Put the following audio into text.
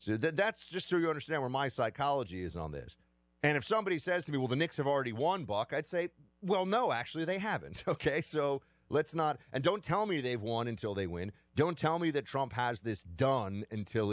So that's just so you understand where my psychology is on this. And if somebody says to me, well, the Knicks have already won, Buck, I'd say, well, no, actually, they haven't. Okay, so let's not. And don't tell me they've won until they win. Don't tell me that Trump has this done until